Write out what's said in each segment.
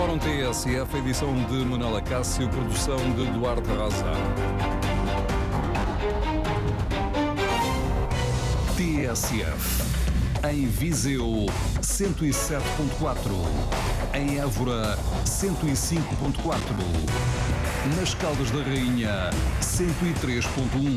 Fórum TSF, edição de Manuela Cássio, produção de Duarte Rosa. TSF. Em Viseu, 107.4. Em Évora, 105.4. Nas Caldas da Rainha, 103.1.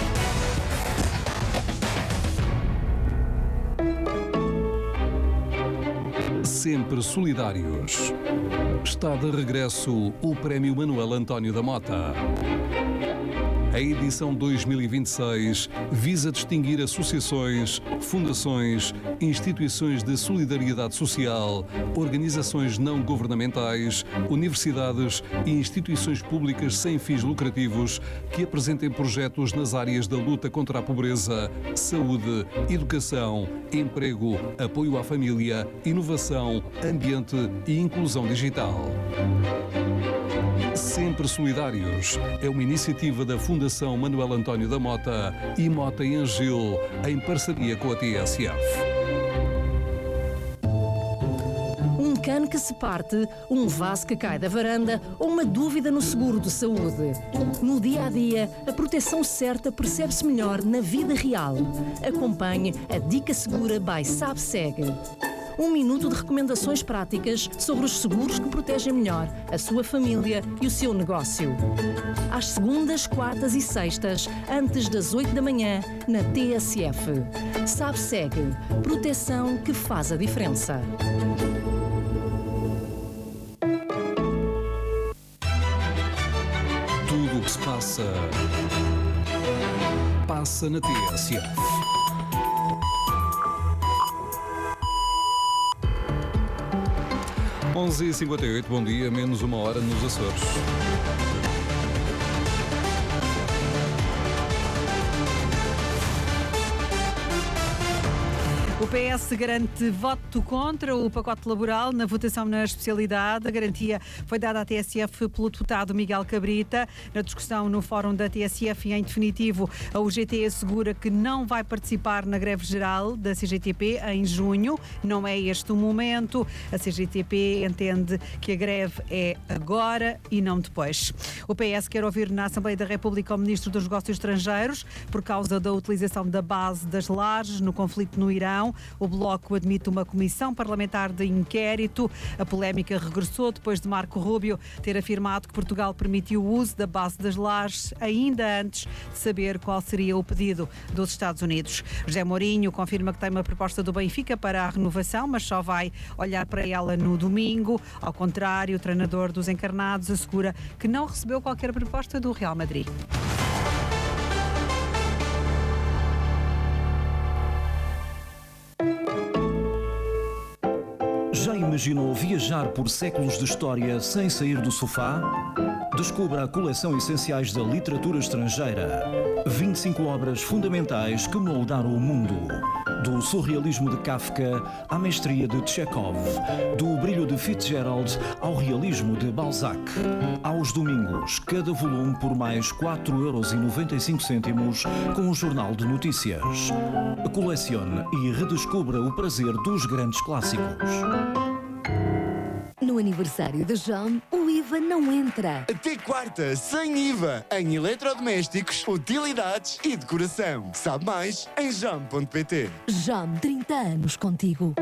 Sempre solidários. Está de regresso o Prémio Manuel António da Mota. A edição 2026 visa distinguir associações, fundações, instituições de solidariedade social, organizações não governamentais, universidades e instituições públicas sem fins lucrativos que apresentem projetos nas áreas da luta contra a pobreza, saúde, educação, emprego, apoio à família, inovação, ambiente e inclusão digital. Sempre Solidários é uma iniciativa da Fundação Manuel António da Mota e Mota em Angil, em parceria com a TSF. Um cano que se parte, um vaso que cai da varanda ou uma dúvida no seguro de saúde. No dia a dia, a proteção certa percebe-se melhor na vida real. Acompanhe a Dica Segura by SABSEG. 1 minuto de recomendações práticas sobre os seguros que protegem melhor a sua família e o seu negócio. Às segundas, quartas e sextas, antes das 8 da manhã, na TSF. SABSEG. Proteção que faz a diferença. Tudo o que se passa, passa na TSF. 11h58, bom dia, menos uma hora nos Açores. O PS garante voto contra o pacote laboral na votação na especialidade. A garantia foi dada à TSF pelo deputado Miguel Cabrita. Na discussão no fórum da TSF e em definitivo, a UGT assegura que não vai participar na greve geral da CGTP em junho. Não é este o momento. A CGTP entende que a greve é agora e não depois. O PS quer ouvir na Assembleia da República o Ministro dos Negócios Estrangeiros por causa da utilização da base das lajes no conflito no Irão. O Bloco admite uma comissão parlamentar de inquérito. A polémica regressou depois de Marco Rubio ter afirmado que Portugal permitiu o uso da base das lajes ainda antes de saber qual seria o pedido dos Estados Unidos. José Mourinho confirma que tem uma proposta do Benfica para a renovação, mas só vai olhar para ela no domingo. Ao contrário, o treinador dos encarnados assegura que não recebeu qualquer proposta do Real Madrid. Já imaginou viajar por séculos de história sem sair do sofá? Descubra a coleção Essenciais da Literatura Estrangeira. 25 obras fundamentais que moldaram o mundo. Do surrealismo de Kafka à mestria de Chekhov. Do brilho de Fitzgerald ao realismo de Balzac. Aos domingos, cada volume por mais 4,95 € com o Jornal de Notícias. Colecione e redescubra o prazer dos grandes clássicos. No aniversário de Jam, o IVA não entra. Até quarta, sem IVA, em eletrodomésticos, utilidades e decoração. Sabe mais em jam.pt. Jam, 30 anos contigo.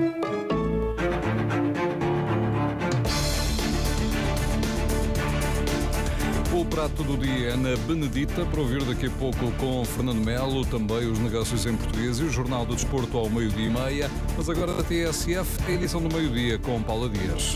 O prato do dia é na Benedita, para ouvir daqui a pouco com Fernando Melo, também os negócios em português e o Jornal do Desporto ao 12h30. Mas agora da TSF, a edição do meio-dia com Paula Dias.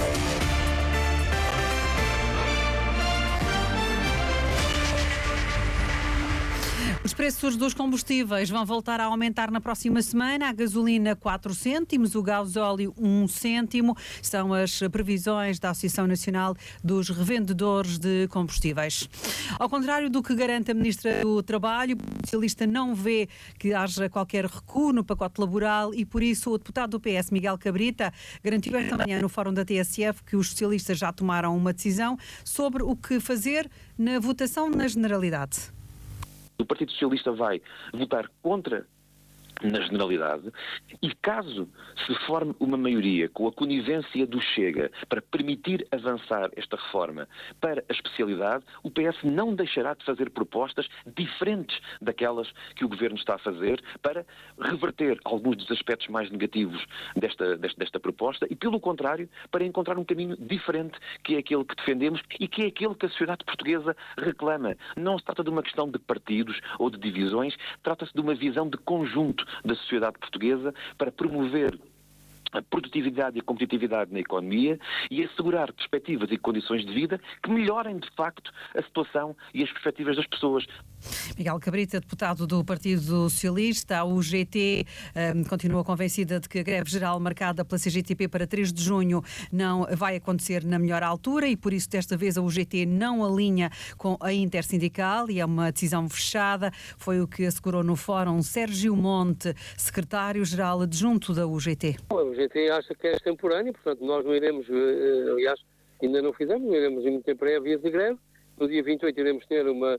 Os preços dos combustíveis vão voltar a aumentar na próxima semana. A gasolina 4 cêntimos, o gasóleo 1 cêntimo. São as previsões da Associação Nacional dos Revendedores de Combustíveis. Ao contrário do que garante a Ministra do Trabalho, o socialista não vê que haja qualquer recuo no pacote laboral e, por isso, o deputado do PS, Miguel Cabrita, garantiu esta manhã no fórum da TSF que os socialistas já tomaram uma decisão sobre o que fazer na votação na Generalidade. O Partido Socialista vai votar contra na generalidade, e caso se forme uma maioria com a conivência do Chega para permitir avançar esta reforma para a especialidade, o PS não deixará de fazer propostas diferentes daquelas que o Governo está a fazer para reverter alguns dos aspectos mais negativos desta proposta e, pelo contrário, para encontrar um caminho diferente, que é aquele que defendemos e que é aquele que a sociedade portuguesa reclama. Não se trata de uma questão de partidos ou de divisões, trata-se de uma visão de conjunto da sociedade portuguesa para promover a produtividade e a competitividade na economia e assegurar perspectivas e condições de vida que melhorem, de facto, a situação e as perspectivas das pessoas. Miguel Cabrita, deputado do Partido Socialista, a UGT continua convencida de que a greve geral marcada pela CGTP para 3 de junho não vai acontecer na melhor altura e, por isso, desta vez a UGT não alinha com a Intersindical e é uma decisão fechada. Foi o que assegurou no fórum Sérgio Monte, secretário-geral adjunto da UGT. A UGT acha que é extemporâneo, portanto nós não iremos, aliás, ainda não fizemos, não iremos ir muito tempo para vias de greve. No dia 28 iremos ter uma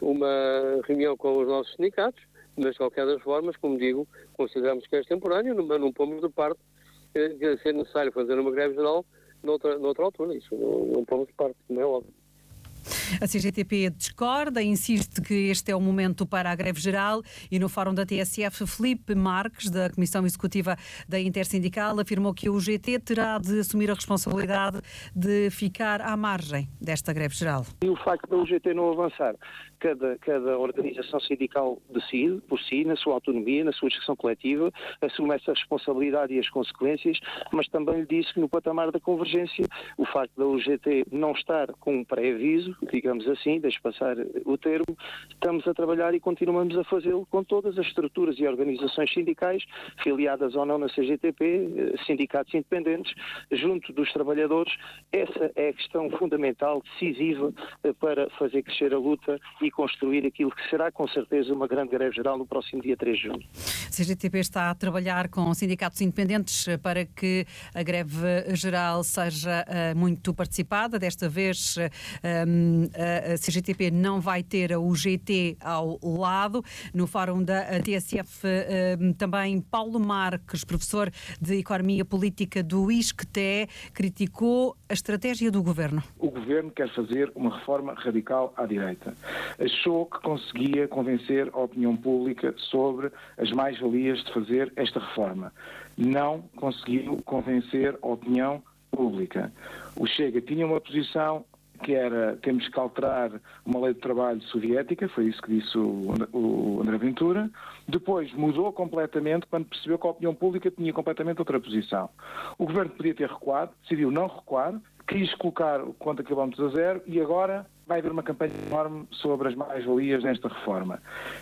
reunião com os nossos sindicatos, mas de qualquer das formas, como digo, consideramos que é extemporâneo, não pomos de parte de ser necessário fazer uma greve geral noutra altura. Isso não pomos de parte, como é óbvio. A CGTP discorda, insiste que este é o momento para a greve geral e no fórum da TSF, Filipe Marques, da Comissão Executiva da Intersindical, afirmou que a UGT terá de assumir a responsabilidade de ficar à margem desta greve geral. E o facto da UGT não avançar, cada organização sindical decide por si, na sua autonomia, na sua discussão coletiva, assume essa responsabilidade e as consequências, mas também lhe disse que no patamar da convergência, o facto da UGT não estar com um pré-aviso, digamos assim, deixe passar o termo, estamos a trabalhar e continuamos a fazê-lo com todas as estruturas e organizações sindicais, filiadas ou não na CGTP, sindicatos independentes, junto dos trabalhadores. Essa é a questão fundamental, decisiva, para fazer crescer a luta e construir aquilo que será, com certeza, uma grande greve geral no próximo dia 3 de junho. A CGTP está a trabalhar com sindicatos independentes para que a greve geral seja muito participada. Desta vez, a CGTP não vai ter a UGT ao lado. No fórum da TSF, também Paulo Marques, professor de Economia Política do ISCTE, criticou a estratégia do Governo. O Governo quer fazer uma reforma radical à direita. Achou que conseguia convencer a opinião pública sobre as mais-valias de fazer esta reforma. Não conseguiu convencer a opinião pública. O Chega tinha uma posição que era: temos que alterar uma lei de trabalho soviética, foi isso que disse o André Ventura. Depois mudou completamente quando percebeu que a opinião pública tinha completamente outra posição. O Governo podia ter recuado, decidiu não recuar, quis colocar conta quilómetros a zero e agora vai haver uma campanha enorme sobre as mais-valias nesta reforma.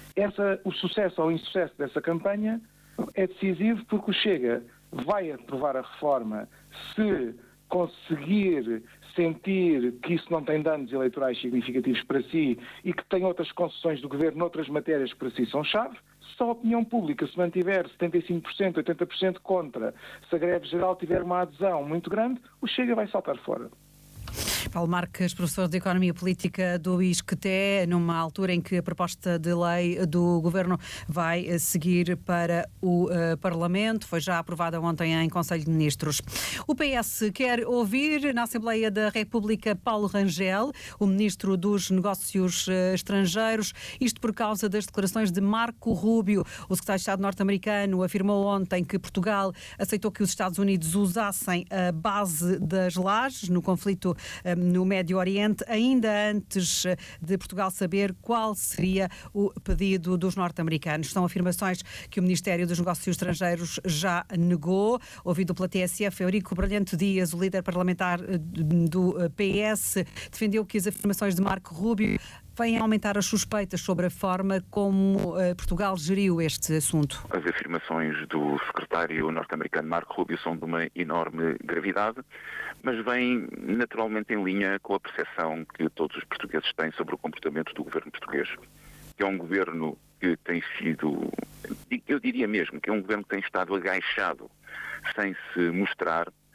O sucesso ou insucesso dessa campanha é decisivo, porque o Chega vai aprovar a reforma se conseguir sentir que isso não tem danos eleitorais significativos para si e que tem outras concessões do Governo noutras matérias que para si são chave. Se a opinião pública se mantiver 75%, 80% contra, se a greve geral tiver uma adesão muito grande, o Chega vai saltar fora. Paulo Marques, professor de Economia Política do ISCTE, numa altura em que a proposta de lei do Governo vai seguir para o Parlamento, foi já aprovada ontem em Conselho de Ministros. O PS quer ouvir na Assembleia da República Paulo Rangel, o Ministro dos Negócios Estrangeiros, isto por causa das declarações de Marco Rubio. O secretário de Estado norte-americano afirmou ontem que Portugal aceitou que os Estados Unidos usassem a base das lajes no conflito no Médio Oriente, ainda antes de Portugal saber qual seria o pedido dos norte-americanos. São afirmações que o Ministério dos Negócios Estrangeiros já negou. Ouvido pela TSF, Eurico Brilhante Dias, o líder parlamentar do PS, defendeu que as afirmações de Marco Rubio vêm aumentar as suspeitas sobre a forma como Portugal geriu este assunto. As afirmações do secretário norte-americano Marco Rubio são de uma enorme gravidade, mas vêm naturalmente em linha com a percepção que todos os portugueses têm sobre o comportamento do governo português, que é um governo que tem sido, eu diria mesmo, que é um governo que tem estado agachado, sem se mostrar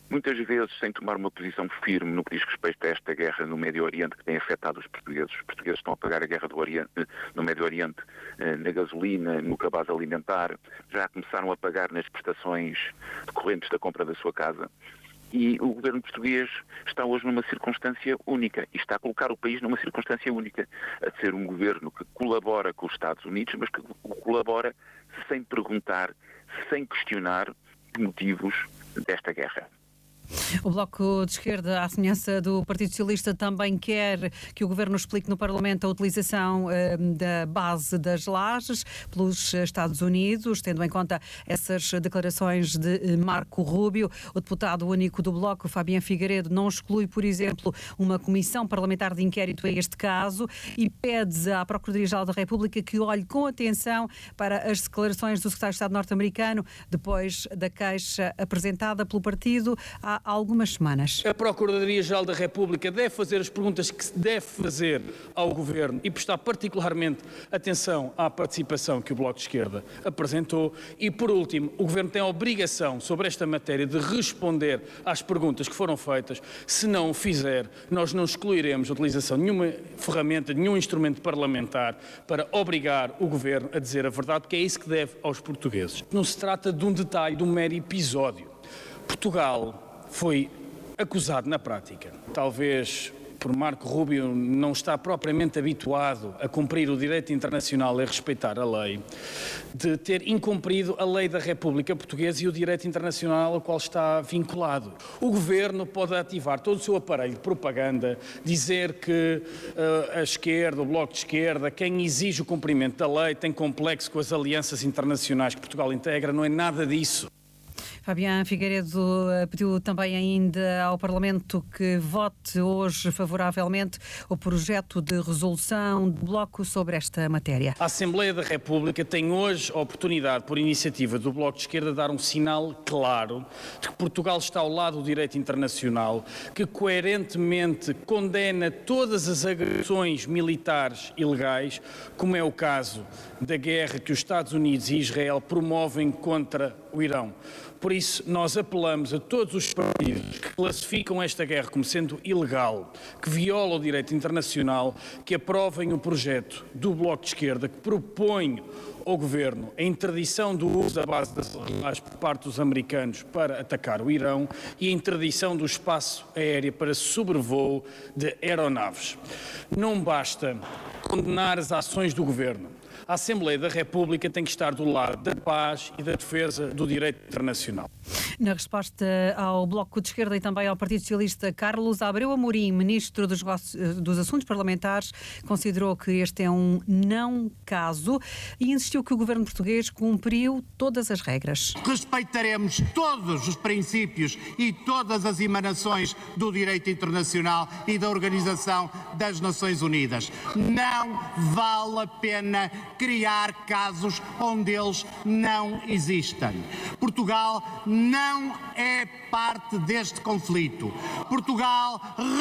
muitas vezes sem tomar uma posição firme no que diz respeito a esta guerra no Médio Oriente que tem afetado os portugueses. Os portugueses estão a pagar a guerra no Médio Oriente, na gasolina, no cabaz alimentar, já começaram a pagar nas prestações decorrentes da compra da sua casa. E o governo português está hoje numa circunstância única e está a colocar o país numa circunstância única, a ser um governo que colabora com os Estados Unidos, mas que colabora sem perguntar, sem questionar os motivos desta guerra. O Bloco de Esquerda, à semelhança do Partido Socialista, também quer que o Governo explique no Parlamento a utilização da base das lajes pelos Estados Unidos, tendo em conta essas declarações de Marco Rubio. O deputado único do Bloco, Fabián Figueiredo, não exclui, por exemplo, uma comissão parlamentar de inquérito a este caso e pede à Procuradoria-Geral da República que olhe com atenção para as declarações do secretário de Estado norte-americano depois da queixa apresentada pelo partido há algumas semanas. A Procuradoria-Geral da República deve fazer as perguntas que se deve fazer ao Governo e prestar particularmente atenção à participação que o Bloco de Esquerda apresentou. E, por último, o Governo tem a obrigação sobre esta matéria de responder às perguntas que foram feitas. Se não o fizer, nós não excluiremos a utilização de nenhuma ferramenta, de nenhum instrumento parlamentar para obrigar o Governo a dizer a verdade, porque é isso que deve aos portugueses. Não se trata de um detalhe, de um mero episódio. Portugal foi acusado na prática, talvez por Marco Rubio não está propriamente habituado a cumprir o direito internacional e a respeitar a lei, de ter incumprido a lei da República Portuguesa e o direito internacional ao qual está vinculado. O Governo pode ativar todo o seu aparelho de propaganda, dizer que a esquerda, o Bloco de Esquerda, quem exige o cumprimento da lei tem complexo com as alianças internacionais que Portugal integra, não é nada disso. Fabián Figueiredo pediu também ainda ao Parlamento que vote hoje favoravelmente o projeto de resolução do Bloco sobre esta matéria. A Assembleia da República tem hoje a oportunidade, por iniciativa do Bloco de Esquerda, de dar um sinal claro de que Portugal está ao lado do direito internacional, que coerentemente condena todas as agressões militares ilegais, como é o caso da guerra que os Estados Unidos e Israel promovem contra o Irão. Por isso, nós apelamos a todos os partidos que classificam esta guerra como sendo ilegal, que viola o direito internacional, que aprovem o projeto do Bloco de Esquerda que propõe ao Governo a interdição do uso da base das lajes por parte dos americanos para atacar o Irão e a interdição do espaço aéreo para sobrevoo de aeronaves. Não basta condenar as ações do Governo. A Assembleia da República tem que estar do lado da paz e da defesa do direito internacional. Na resposta ao Bloco de Esquerda e também ao Partido Socialista, Carlos Abreu Amorim, Ministro dos Assuntos Parlamentares, considerou que este é um não caso e insistiu que o Governo português cumpriu todas as regras. Respeitaremos todos os princípios e todas as emanações do direito internacional e da Organização das Nações Unidas. Não vale a pena criar casos onde eles não existem. Portugal não é parte deste conflito. Portugal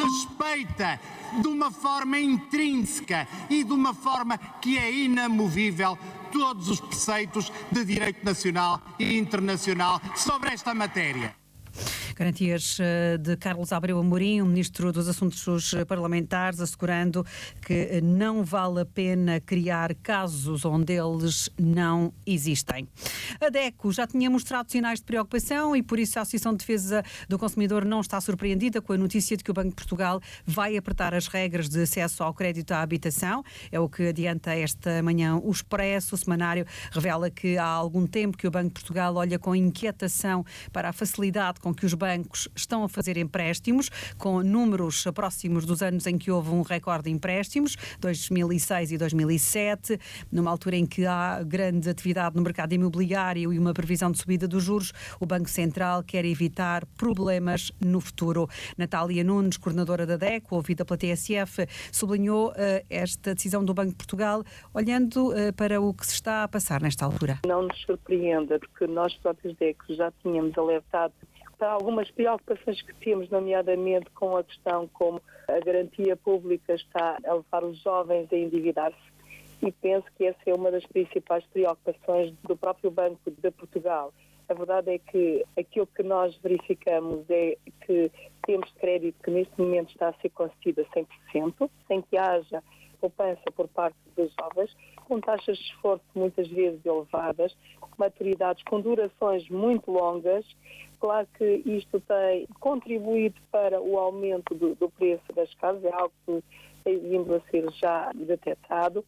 respeita de uma forma intrínseca e de uma forma que é inamovível todos os preceitos de direito nacional e internacional sobre esta matéria. Garantias de Carlos Abreu Amorim, o Ministro dos Assuntos Parlamentares, assegurando que não vale a pena criar casos onde eles não existem. A DECO já tinha mostrado sinais de preocupação e por isso a Associação de Defesa do Consumidor não está surpreendida com a notícia de que o Banco de Portugal vai apertar as regras de acesso ao crédito à habitação. É o que adianta esta manhã o Expresso. O semanário revela que há algum tempo que o Banco de Portugal olha com inquietação para a facilidade com que os bancos estão a fazer empréstimos, com números próximos dos anos em que houve um recorde de empréstimos, 2006 e 2007, numa altura em que há grande atividade no mercado imobiliário e uma previsão de subida dos juros. O Banco Central quer evitar problemas no futuro. Natália Nunes, coordenadora da DECO, ouvida pela TSF, sublinhou esta decisão do Banco de Portugal, olhando para o que se está a passar nesta altura. Não nos surpreenda, porque nós próprios DECO já tínhamos alertado para algumas preocupações que temos, nomeadamente com a questão como a garantia pública está a levar os jovens a endividar-se. E penso que essa é uma das principais preocupações do próprio Banco de Portugal. A verdade é que aquilo que nós verificamos é que temos crédito que neste momento está a ser concedido a 100%, sem que haja poupança por parte dos jovens, com taxas de esforço muitas vezes elevadas, maturidades com durações muito longas. Claro que isto tem contribuído para o aumento do preço das casas, é algo que tem vindo a ser já detectado.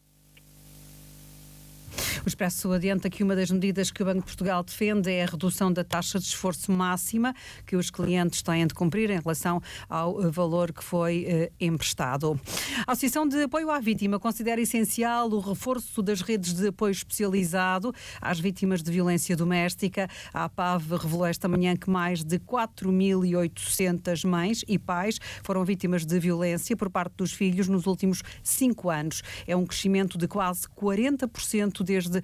O Expresso adianta que uma das medidas que o Banco de Portugal defende é a redução da taxa de esforço máxima que os clientes têm de cumprir em relação ao valor que foi emprestado. A Associação de Apoio à Vítima considera essencial o reforço das redes de apoio especializado às vítimas de violência doméstica. A APAV revelou esta manhã que mais de 4.800 mães e pais foram vítimas de violência por parte dos filhos nos últimos 5 anos. É um crescimento de quase 40% desde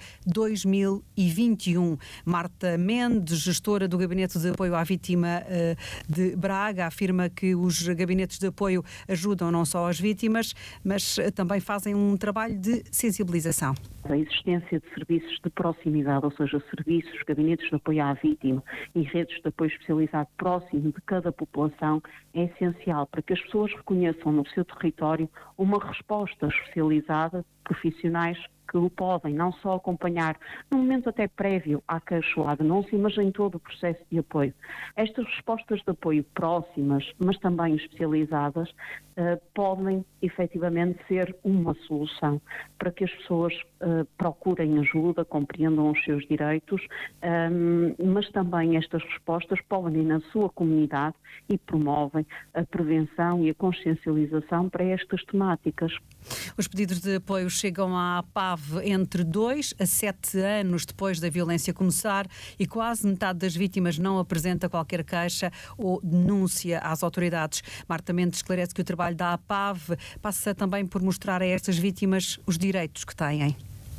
2021. Marta Mendes, gestora do Gabinete de Apoio à Vítima de Braga, afirma que os gabinetes de apoio ajudam não só as vítimas, mas também fazem um trabalho de sensibilização. A existência de serviços de proximidade, ou seja, serviços, gabinetes de apoio à vítima e redes de apoio especializado próximo de cada população é essencial para que as pessoas reconheçam no seu território uma resposta especializada, profissionais que o podem não só acompanhar no momento até prévio à queixa ou à denúncia, mas em todo o processo de apoio. Estas respostas de apoio próximas, mas também especializadas, podem efetivamente ser uma solução para que as pessoas procurem ajuda, compreendam os seus direitos, mas também estas respostas podem ir na sua comunidade e promovem a prevenção e a consciencialização para estas temáticas. Os pedidos de apoio chegam à APAV entre 2 a 7 anos depois da violência começar e quase metade das vítimas não apresenta qualquer queixa ou denúncia às autoridades. Marta Mendes esclarece que o trabalho da APAV passa também por mostrar a estas vítimas os direitos que têm.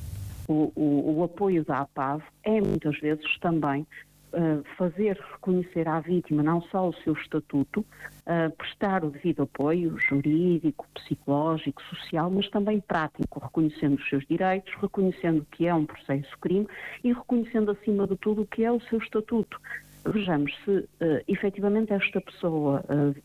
O apoio da APAV é muitas vezes também fazer reconhecer à vítima não só o seu estatuto, prestar o devido apoio jurídico, psicológico, social, mas também prático, reconhecendo os seus direitos, reconhecendo que é um processo crime e reconhecendo acima de tudo o que é o seu estatuto. Vejamos se efetivamente esta pessoa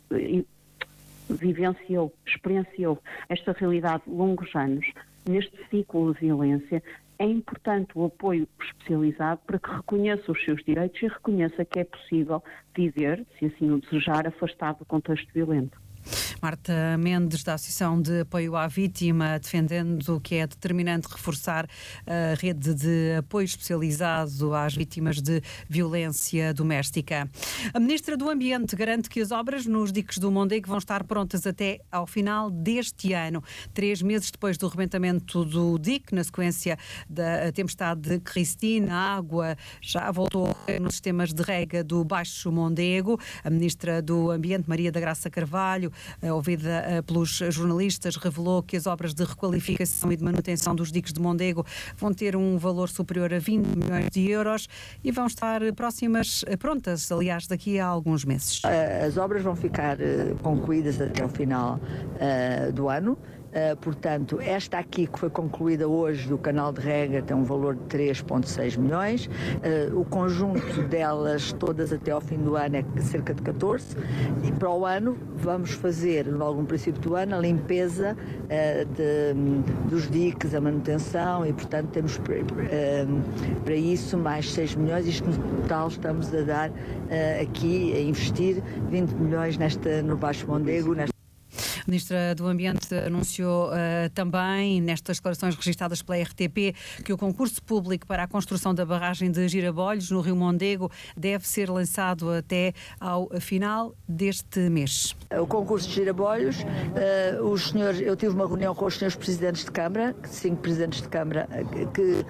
vivenciou, experienciou esta realidade longos anos neste ciclo de violência. É importante o apoio especializado para que reconheça os seus direitos e reconheça que é possível viver, se assim o desejar, afastado do contexto violento. Marta Mendes, da Associação de Apoio à Vítima, defendendo que é determinante reforçar a rede de apoio especializado às vítimas de violência doméstica. A Ministra do Ambiente garante que as obras nos diques do Mondego vão estar prontas até ao final deste ano. 3 meses depois do rebentamento do dique, na sequência da tempestade Christine, a água já voltou nos sistemas de rega do Baixo Mondego. A Ministra do Ambiente, Maria da Graça Carvalho, ouvida pelos jornalistas, revelou que as obras de requalificação e de manutenção dos diques de Mondego vão ter um valor superior a 20 milhões de euros e vão estar prontas, aliás, daqui a alguns meses. As obras vão ficar concluídas até o final do ano. Portanto, esta aqui que foi concluída hoje do canal de rega tem um valor de 3,6 milhões. O conjunto delas todas até ao fim do ano é cerca de 14. E para o ano vamos fazer, logo no princípio do ano, a limpeza dos diques, a manutenção e, portanto, temos para isso mais 6 milhões. Isto no total estamos a dar aqui, a investir 20 milhões no Baixo Mondego. A Ministra do Ambiente anunciou também, nestas declarações registradas pela RTP, que o concurso público para a construção da barragem de Girabolhos, no Rio Mondego, deve ser lançado até ao final deste mês. O concurso de Girabolhos, eu tive uma reunião com os senhores presidentes de Câmara, 5 presidentes de Câmara, que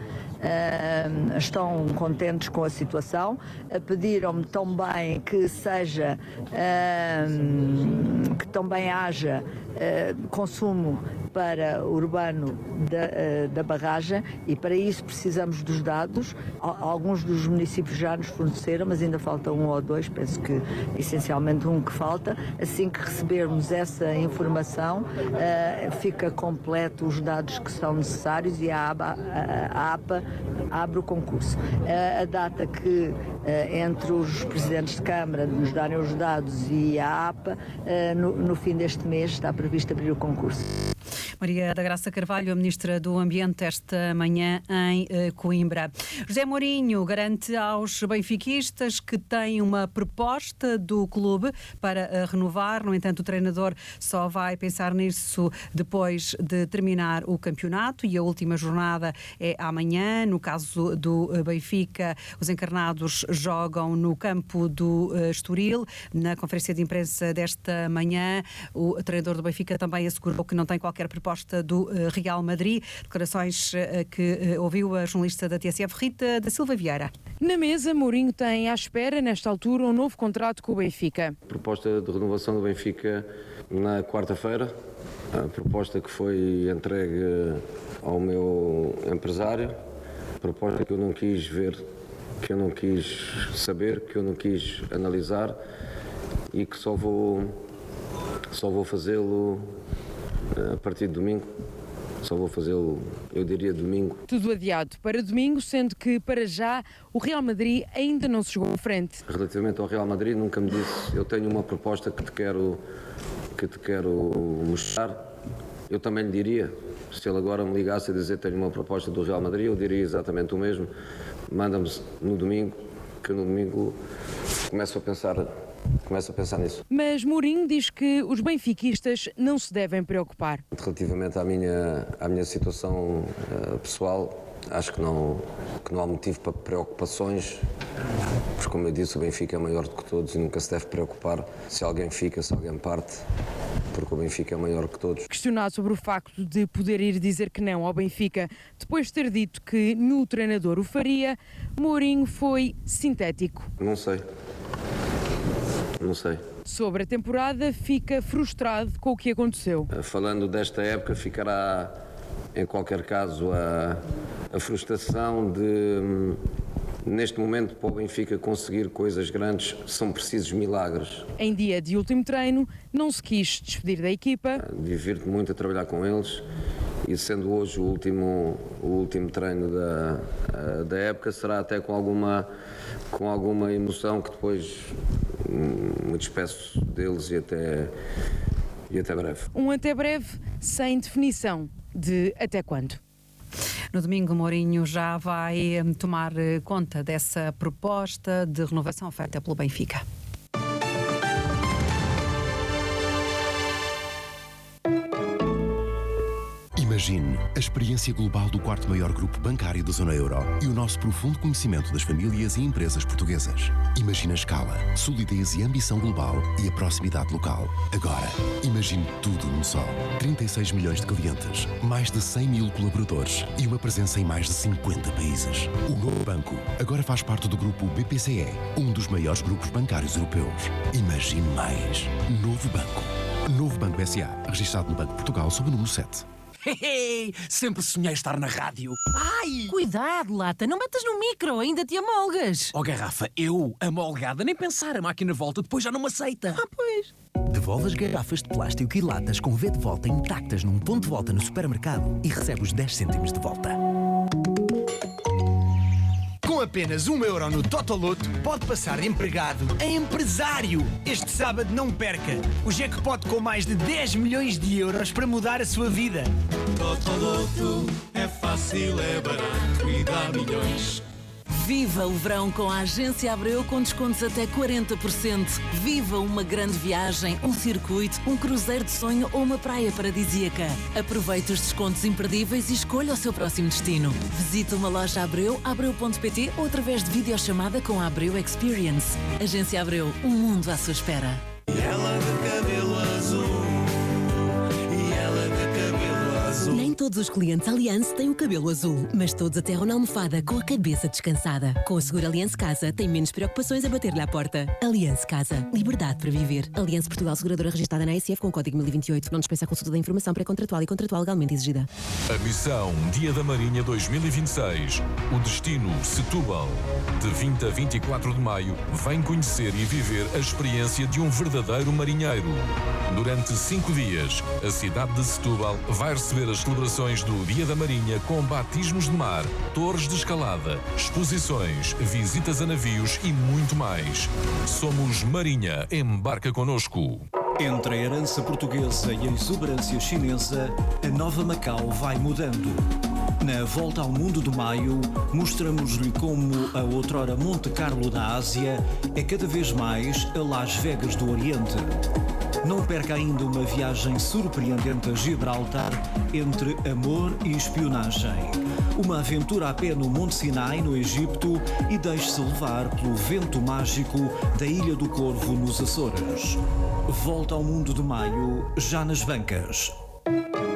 estão contentes com a situação. Pediram-me também que também haja consumo para urbano da barragem e para isso precisamos dos dados. Alguns dos municípios já nos forneceram, mas ainda falta 1 ou 2, penso que essencialmente 1 que falta. Assim que recebermos essa informação, fica completo os dados que são necessários e a APA abre o concurso. A data que entre os presidentes de Câmara nos darem os dados e a APA, no fim deste mês está previsto abrir o concurso. Maria da Graça Carvalho, a Ministra do Ambiente, esta manhã em Coimbra. José Mourinho garante aos benfiquistas que tem uma proposta do clube para renovar. No entanto, o treinador só vai pensar nisso depois de terminar o campeonato e a última jornada é amanhã. No caso do Benfica, os encarnados jogam no campo do Estoril. Na conferência de imprensa desta manhã, o treinador do Benfica também assegurou que não tem qualquer proposta do Real Madrid. Declarações que ouviu a jornalista da TSF, Rita da Silva Vieira. Na mesa, Mourinho tem à espera, nesta altura, um novo contrato com o Benfica. Proposta de renovação do Benfica na quarta-feira. A proposta que foi entregue ao meu empresário. Proposta que eu não quis ver, que eu não quis saber, que eu não quis analisar e que só vou fazê-lo a partir de domingo. Só vou fazê-lo, eu diria, domingo. Tudo adiado para domingo, sendo que, para já, o Real Madrid ainda não se chegou à frente. Relativamente ao Real Madrid, nunca me disse, eu tenho uma proposta que te quero mostrar. Eu também lhe diria, se ele agora me ligasse a dizer que tenho uma proposta do Real Madrid, eu diria exatamente o mesmo. Manda-me no domingo, que eu no domingo começo a pensar nisso. Mas Mourinho diz que os benfiquistas não se devem preocupar. Relativamente à minha situação pessoal, acho que não há motivo para preocupações, porque, como eu disse, o Benfica é maior do que todos e nunca se deve preocupar se alguém fica, se alguém parte, porque o Benfica é maior que todos. Questionado sobre o facto de poder ir dizer que não ao Benfica, depois de ter dito que no treinador o faria, Mourinho foi sintético. Não sei. Sobre a temporada, fica frustrado com o que aconteceu. Falando desta época, ficará, em qualquer caso, a frustração de, neste momento, para o Benfica conseguir coisas grandes, são precisos milagres. Em dia de último treino, não se quis despedir da equipa. Divirto-me muito a trabalhar com eles e, sendo hoje o último treino da época, será até com alguma emoção que depois me despeço deles e até breve. Um até breve sem definição de até quando. No domingo, Mourinho já vai tomar conta dessa proposta de renovação feita pelo Benfica. Imagine a experiência global do quarto maior grupo bancário da zona euro e o nosso profundo conhecimento das famílias e empresas portuguesas. Imagine a escala, solidez e ambição global e a proximidade local. Agora, imagine tudo num só. 36 milhões de clientes, mais de 100 mil colaboradores e uma presença em mais de 50 países. O novo banco agora faz parte do grupo BPCE, um dos maiores grupos bancários europeus. Imagine mais. Novo Banco. Novo Banco S.A., registado no Banco de Portugal sob o número 7. Sempre sonhei estar na rádio. Ai! Cuidado, Lata, não metas no micro, ainda te amolgas. Oh, garrafa, eu, amolgada, nem pensar, a máquina volta, depois já não me aceita. Ah, pois. Devolve as garrafas de plástico e latas com V de volta intactas num ponto de volta no supermercado e recebe os 10 cêntimos de volta. Com apenas €1 no Totoloto, pode passar de empregado a empresário. Este sábado não perca o jackpot com mais de 10 milhões de euros para mudar a sua vida. Totoloto é fácil, é barato e dá milhões. Viva o verão com a Agência Abreu com descontos até 40%. Viva uma grande viagem, um circuito, um cruzeiro de sonho ou uma praia paradisíaca. Aproveite os descontos imperdíveis e escolha o seu próximo destino. Visite uma loja Abreu, abreu.pt ou através de videochamada com a Abreu Experience. Agência Abreu, um mundo à sua espera. Ela de cabelo azul. Nem todos os clientes Allianz têm o cabelo azul, mas todos aterram na almofada com a cabeça descansada. Com o seguro Allianz Casa, tem menos preocupações a bater-lhe à porta. Allianz Casa. Liberdade para viver. Allianz Portugal, seguradora registrada na ASF com código 1028. Não dispensa a consulta da informação pré-contratual e contratual legalmente exigida. A missão Dia da Marinha 2026. O destino Setúbal. De 20 a 24 de maio, vem conhecer e viver a experiência de um verdadeiro marinheiro. Durante 5 dias, a cidade de Setúbal vai receber as celebrações celebrações do Dia da Marinha com batismos de mar, torres de escalada, exposições, visitas a navios e muito mais. Somos Marinha. Embarca connosco. Entre a herança portuguesa e a exuberância chinesa, a nova Macau vai mudando. Na Volta ao Mundo de Maio, mostramos-lhe como a outrora Monte Carlo da Ásia é cada vez mais a Las Vegas do Oriente. Não perca ainda uma viagem surpreendente a Gibraltar entre amor e espionagem. Uma aventura a pé no Monte Sinai, no Egito, e deixe-se levar pelo vento mágico da Ilha do Corvo, nos Açores. Volta ao Mundo de Maio, já nas bancas.